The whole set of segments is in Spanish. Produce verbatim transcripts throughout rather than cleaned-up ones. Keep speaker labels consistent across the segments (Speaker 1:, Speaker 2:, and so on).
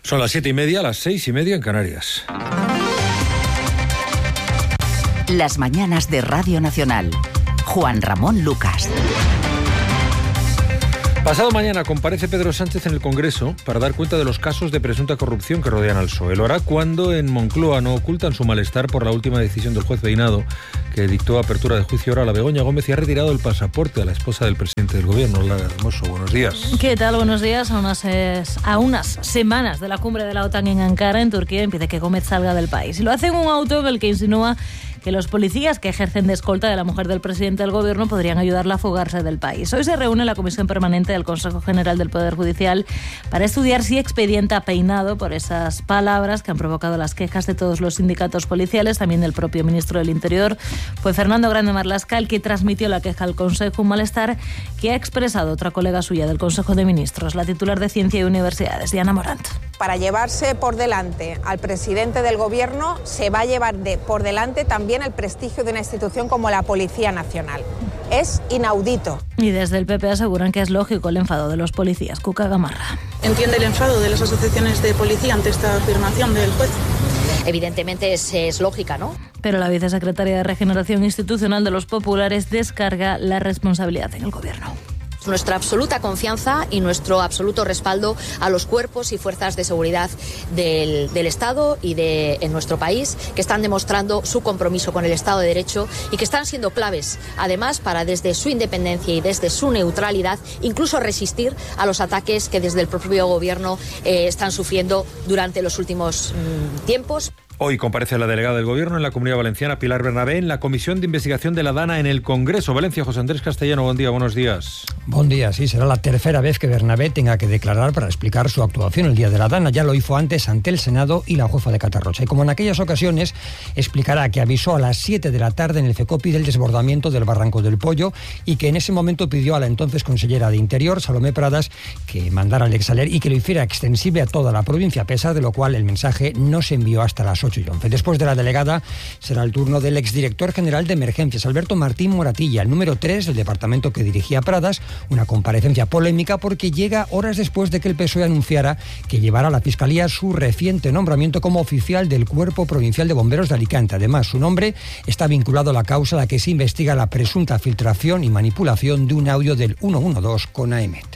Speaker 1: Son las siete y media, las seis y media en Canarias.
Speaker 2: Las mañanas de Radio Nacional. Juan Ramón Lucas.
Speaker 1: Pasado mañana comparece Pedro Sánchez en el Congreso para dar cuenta de los casos de presunta corrupción que rodean al P S O E. Lo hará cuando en Moncloa no ocultan su malestar por la última decisión del juez Veinado, que dictó apertura de juicio oral a Begoña Gómez y ha retirado el pasaporte a la esposa del presidente del gobierno. Lara Hermoso, buenos días.
Speaker 3: ¿Qué tal? Buenos días. A unas, eh, a unas semanas de la cumbre de la OTAN en Ankara, en Turquía, impide que Gómez salga del país. Y lo hace en un auto en el que insinúa que los policías que ejercen de escolta de la mujer del presidente del gobierno podrían ayudarla a fugarse del país. Hoy se reúne la Comisión Permanente del Consejo General del Poder Judicial para estudiar si expedienta Peinado por esas palabras que han provocado las quejas de todos los sindicatos policiales, también del propio ministro del Interior. Fue Fernando Grande Marlaska que transmitió la queja al Consejo, un malestar que ha expresado otra colega suya del Consejo de Ministros, la titular de Ciencia y Universidades, Diana Morant.
Speaker 4: Para llevarse por delante al presidente del gobierno se va a llevar de, por delante también el prestigio de una institución como la Policía Nacional. Es inaudito.
Speaker 3: Y desde el P P aseguran que es lógico el enfado de los policías. Cuca Gamarra.
Speaker 5: ¿Entiende el enfado de las asociaciones de policía ante esta afirmación del juez?
Speaker 6: Evidentemente es, es lógica, ¿no?
Speaker 3: Pero la vicesecretaria de Regeneración Institucional de los Populares descarga la responsabilidad en el gobierno.
Speaker 6: Nuestra absoluta confianza y nuestro absoluto respaldo a los cuerpos y fuerzas de seguridad del, del Estado y de en nuestro país, que están demostrando su compromiso con el Estado de Derecho y que están siendo claves, además, para desde su independencia y desde su neutralidad, incluso resistir a los ataques que desde el propio Gobierno eh, están sufriendo durante los últimos mmm, tiempos.
Speaker 1: Hoy comparece la delegada del Gobierno en la Comunidad Valenciana, Pilar Bernabé, en la Comisión de Investigación de la DANA en el Congreso. Valencia, José Andrés Castellano, buen día, buenos días.
Speaker 7: Buen día, sí, será la tercera vez que Bernabé tenga que declarar para explicar su actuación el día de la DANA. Ya lo hizo antes ante el Senado y la jueza de Catarrocha. Y como en aquellas ocasiones, explicará que avisó a las siete de la tarde en el FECOPI del desbordamiento del Barranco del Pollo y que en ese momento pidió a la entonces consellera de Interior, Salomé Pradas, que mandara el exaler y que lo hiciera extensible a toda la provincia, a pesar de lo cual el mensaje no se envió hasta las ocho y once. Después de la delegada será el turno del exdirector general de Emergencias, Alberto Martín Moratilla, el número tres del departamento que dirigía Pradas, una comparecencia polémica porque llega horas después de que el P S O E anunciara que llevará a la Fiscalía su reciente nombramiento como oficial del Cuerpo Provincial de Bomberos de Alicante. Además, su nombre está vinculado a la causa a la que se investiga la presunta filtración y manipulación de un audio del ciento doce con AEMET.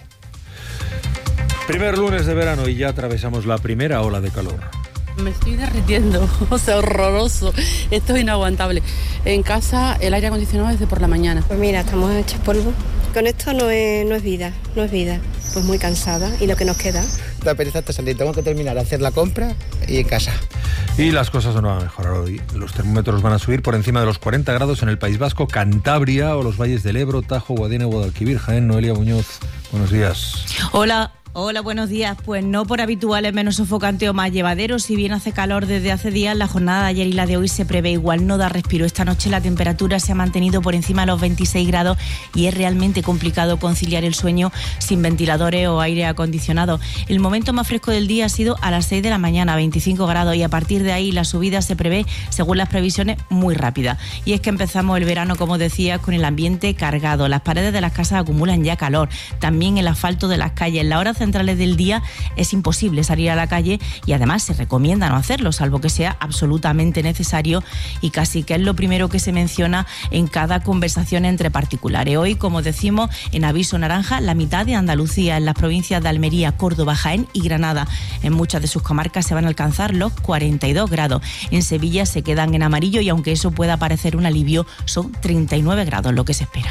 Speaker 1: Primer lunes de verano y ya atravesamos la primera ola de calor.
Speaker 8: Me estoy derritiendo, o sea, horroroso. Esto es inaguantable. En casa el aire acondicionado desde por la mañana.
Speaker 9: Pues mira, estamos hechos polvo. Con esto no es, no es vida, no es vida. Pues muy cansada y lo que nos queda.
Speaker 10: La pereza hasta salir, tengo que terminar de hacer la compra y en casa.
Speaker 1: Y las cosas no van a mejorar hoy. Los termómetros van a subir por encima de los cuarenta grados en el País Vasco, Cantabria o los valles del Ebro, Tajo, Guadiana, Guadalquivir, Jaén. Noelia Muñoz, buenos días.
Speaker 11: Hola. Hola, buenos días. Pues no por habituales, menos sofocante o más llevadero. Si bien hace calor desde hace días, la jornada de ayer y la de hoy se prevé igual. No da respiro. Esta noche la temperatura se ha mantenido por encima de los veintiséis grados y es realmente complicado conciliar el sueño sin ventiladores o aire acondicionado. El momento más fresco del día ha sido a las seis de la mañana, veinticinco grados, y a partir de ahí la subida se prevé, según las previsiones, muy rápida. Y es que empezamos el verano, como decía, con el ambiente cargado. Las paredes de las casas acumulan ya calor. También el asfalto de las calles. En la hora centrales del día es imposible salir a la calle y además se recomienda no hacerlo, salvo que sea absolutamente necesario, y casi que es lo primero que se menciona en cada conversación entre particulares. Hoy, como decimos, en aviso naranja la mitad de Andalucía, en las provincias de Almería, Córdoba, Jaén y Granada. En muchas de sus comarcas se van a alcanzar los cuarenta y dos grados. En Sevilla se quedan en amarillo y aunque eso pueda parecer un alivio, son treinta y nueve grados lo que se espera.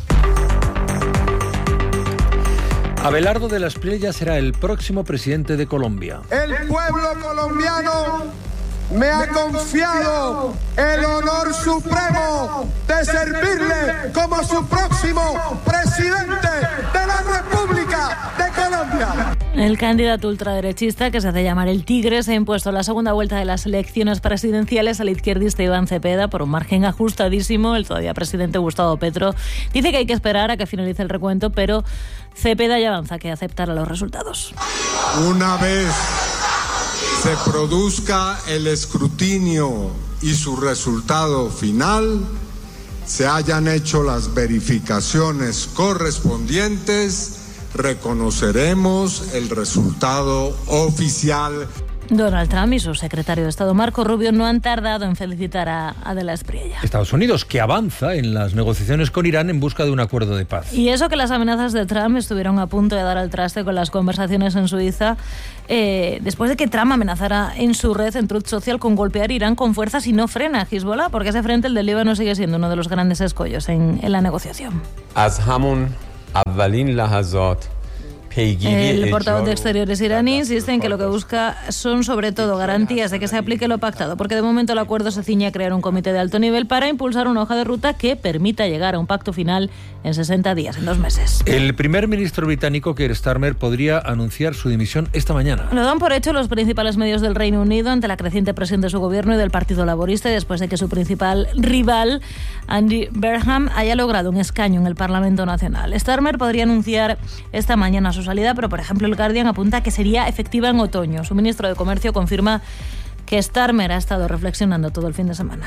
Speaker 1: Abelardo de la Espriella será el próximo presidente de Colombia.
Speaker 12: El pueblo colombiano me ha confiado el honor supremo de servirle como su próximo presidente de la República de Colombia.
Speaker 3: El candidato ultraderechista, que se hace llamar el Tigre, se ha impuesto en la segunda vuelta de las elecciones presidenciales al izquierdista Iván Cepeda por un margen ajustadísimo. El todavía presidente Gustavo Petro dice que hay que esperar a que finalice el recuento, pero Cepeda ya avanza que aceptará los resultados.
Speaker 13: Una vez se produzca el escrutinio y su resultado final, se hayan hecho las verificaciones correspondientes, reconoceremos el resultado oficial.
Speaker 3: Donald Trump y su secretario de Estado Marco Rubio no han tardado en felicitar a Adela Espriella.
Speaker 1: Estados Unidos, que avanza en las negociaciones con Irán en busca de un acuerdo de paz.
Speaker 3: Y eso que las amenazas de Trump estuvieron a punto de dar al traste con las conversaciones en Suiza, eh, después de que Trump amenazara en su red, en Truth Social, con golpear Irán con fuerza si no frena a Hezbollah, porque ese frente, el del Líbano, sigue siendo uno de los grandes escollos en, en la negociación. El portavoz de Exteriores iraní insiste en que lo que busca son sobre todo garantías de que se aplique lo pactado, porque de momento el acuerdo se ciñe a crear un comité de alto nivel para impulsar una hoja de ruta que permita llegar a un pacto final en sesenta días, en dos meses.
Speaker 1: El primer ministro británico, Keir Starmer, podría anunciar su dimisión esta mañana.
Speaker 3: Lo dan por hecho los principales medios del Reino Unido ante la creciente presión de su gobierno y del Partido Laborista, y después de que su principal rival, Andy Burnham, haya logrado un escaño en el Parlamento Nacional. Starmer podría anunciar esta mañana su salida, pero por ejemplo el Guardian apunta que sería efectiva en otoño. Su ministro de Comercio confirma que Starmer ha estado reflexionando todo el fin de semana.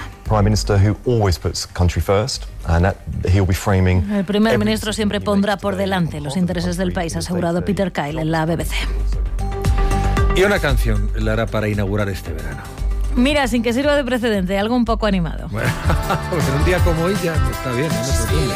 Speaker 3: El primer ministro siempre pondrá por delante los intereses del país, ha asegurado Peter Kyle en la B B C.
Speaker 1: Y una canción la hará para inaugurar este verano.
Speaker 3: Mira, sin que sirva de precedente, algo un poco animado.
Speaker 1: Bueno, pues en un día como hoy ya está bien, no se preocupe.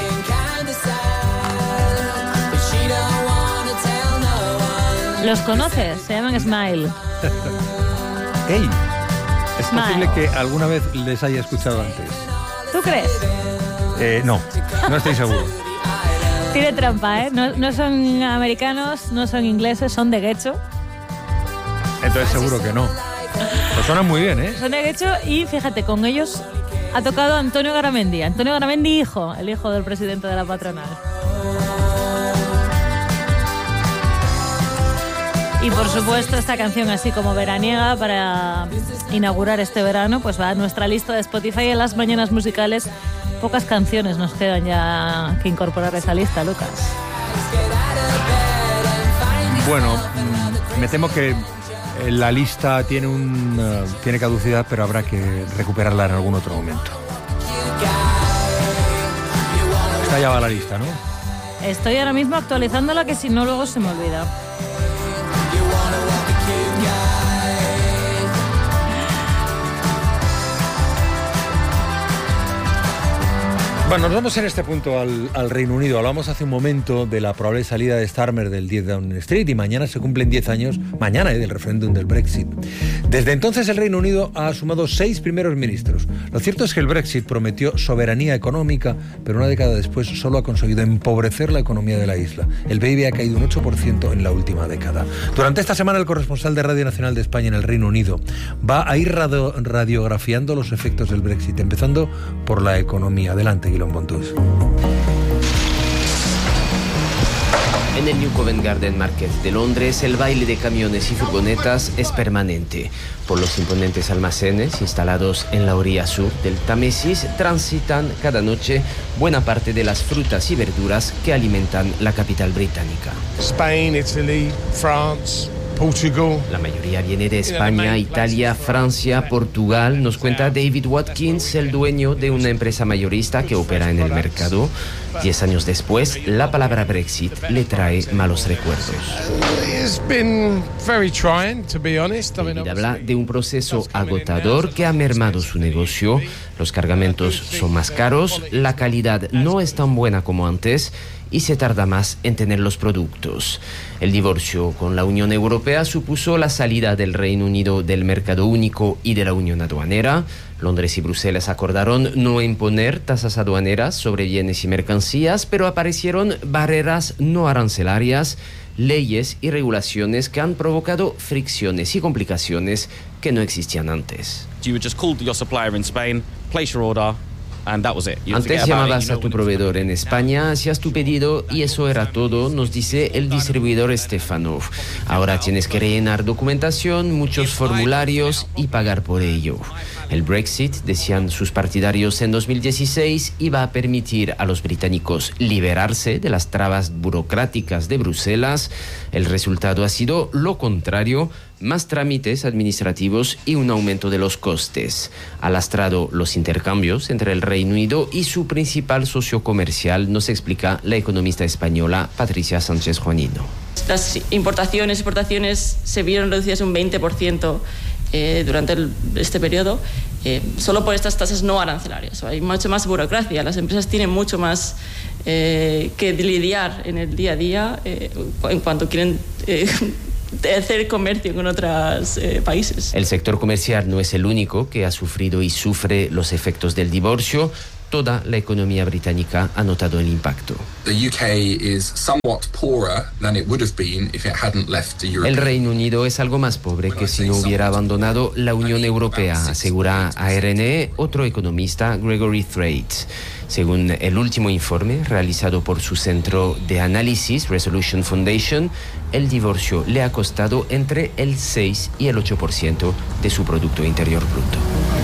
Speaker 3: ¿Los conoces? Se llaman Smile.
Speaker 1: ¡Ey! Es
Speaker 3: Smile.
Speaker 1: posible que alguna vez les haya escuchado antes.
Speaker 3: ¿Tú crees?
Speaker 1: Eh, no, no estoy seguro.
Speaker 3: Tiene trampa, ¿eh? No, no son americanos, no son ingleses, son de Guecho.
Speaker 1: Entonces seguro que no. Pues suenan muy bien, ¿eh?
Speaker 3: Son de Guecho y fíjate, con ellos ha tocado Antonio Garamendi. Antonio Garamendi, hijo, el hijo del presidente de la patronal. Y por supuesto esta canción así como veraniega para inaugurar este verano, pues va a nuestra lista de Spotify en las mañanas musicales. Pocas canciones nos quedan ya que incorporar a esa lista, Lucas.
Speaker 1: Bueno, me temo que la lista tiene un uh, tiene caducidad, pero habrá que recuperarla en algún otro momento. Está ya va la lista, ¿no?
Speaker 3: Estoy ahora mismo actualizándola, que si no luego se me olvida.
Speaker 1: Bueno, nos vamos en este punto al, al Reino Unido. Hablamos hace un momento de la probable salida de Starmer del diez Downing Street y mañana se cumplen diez años, mañana, eh, del referéndum del Brexit. Desde entonces el Reino Unido ha sumado seis primeros ministros. Lo cierto es que el Brexit prometió soberanía económica, pero una década después solo ha conseguido empobrecer la economía de la isla. El P I B ha caído un ocho por ciento en la última década. Durante esta semana el corresponsal de Radio Nacional de España en el Reino Unido va a ir radio, radiografiando los efectos del Brexit, empezando por la economía. Adelante, Guillermo.
Speaker 14: En el New Covent Garden Market de Londres, el baile de camiones y furgonetas es permanente. Por los imponentes almacenes instalados en la orilla sur del Támesis transitan cada noche buena parte de las frutas y verduras que alimentan la capital británica.
Speaker 15: Spain, Italy, France, Portugal.
Speaker 14: La mayoría viene de España, Italia, Francia, Portugal, nos cuenta David Watkins, el dueño de una empresa mayorista que opera en el mercado. Diez años después, la palabra Brexit le trae malos recuerdos. David habla de un proceso agotador que ha mermado su negocio. Los cargamentos son más caros, la calidad no es tan buena como antes y se tarda más en tener los productos. El divorcio con la Unión Europea supuso la salida del Reino Unido del mercado único y de la Unión Aduanera. Londres y Bruselas acordaron no imponer tasas aduaneras sobre bienes y mercancías, pero aparecieron barreras no arancelarias, leyes y regulaciones que han provocado fricciones y complicaciones que no existían antes.
Speaker 16: You would just call your supplier in Spain, place your order. And that was it.
Speaker 14: Antes llamabas a tu proveedor en España, hacías tu pedido y eso era todo, nos dice el distribuidor Stefanov. Ahora tienes que rellenar documentación, muchos formularios y pagar por ello. El Brexit, decían sus partidarios en dos mil dieciséis, iba a permitir a los británicos liberarse de las trabas burocráticas de Bruselas. El resultado ha sido lo contrario. más trámites administrativos y un aumento de los costes. Ha lastrado los intercambios entre el Reino Unido y su principal socio comercial, nos explica la economista española Patricia Sánchez Juanino.
Speaker 17: Las importaciones y exportaciones se vieron reducidas un veinte por ciento eh, durante el, este periodo, eh, solo por estas tasas no arancelarias. Hay mucho más burocracia, las empresas tienen mucho más eh, que lidiar en el día a día eh, en cuanto quieren eh, hacer comercio con otros eh, países.
Speaker 14: El sector comercial no es el único que ha sufrido y sufre los efectos del divorcio. Toda la economía británica ha notado el impacto. El Reino Unido es algo más pobre que si no hubiera abandonado la Unión Europea, asegura a R N E otro economista, Gregory Threads. Según el último informe realizado por su centro de análisis, Resolution Foundation, el divorcio le ha costado entre el seis y el ocho por ciento de su Producto Interior Bruto.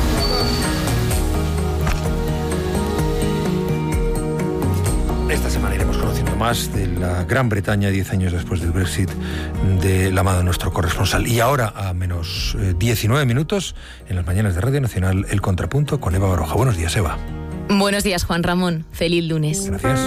Speaker 1: Esta semana iremos conociendo más de la Gran Bretaña diez años después del Brexit, de la mano de nuestro corresponsal. Y ahora, a menos diecinueve minutos, en las mañanas de Radio Nacional, el contrapunto con Eva Baroja. Buenos días, Eva.
Speaker 18: Buenos días, Juan Ramón. Feliz lunes.
Speaker 1: Gracias.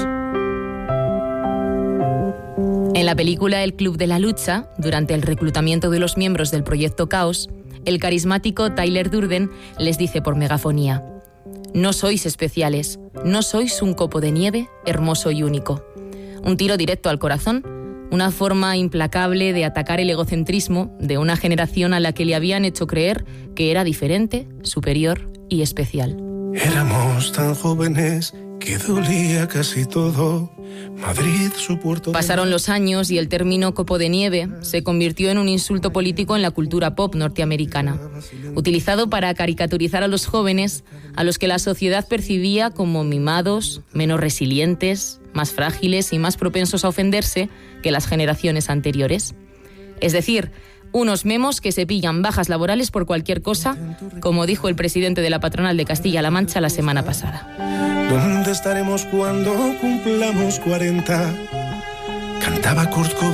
Speaker 18: En la película El Club de la Lucha, durante el reclutamiento de los miembros del Proyecto Caos, el carismático Tyler Durden les dice por megafonía: no sois especiales, no sois un copo de nieve hermoso y único. Un tiro directo al corazón, una forma implacable de atacar el egocentrismo de una generación a la que le habían hecho creer que era diferente, superior y especial.
Speaker 19: Éramos tan jóvenes que dolía casi todo. Madrid, su puerto...
Speaker 18: Pasaron los años y el término copo de nieve se convirtió en un insulto político en la cultura pop norteamericana, utilizado para caricaturizar a los jóvenes a los que la sociedad percibía como mimados, menos resilientes, más frágiles y más propensos a ofenderse que las generaciones anteriores. Es decir, unos memos que se pillan bajas laborales por cualquier cosa, como dijo el presidente de la patronal de Castilla-La Mancha la semana pasada.
Speaker 19: ¿Dónde estaremos cuando cumplamos cuarenta? Cantaba Kurt Cobain.